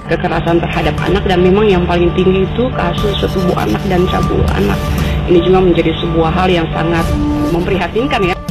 kekerasan terhadap anak, dan memang yang paling tinggi itu kasus setubuh anak dan cabul anak. Ini juga menjadi sebuah hal yang sangat memprihatinkan ya.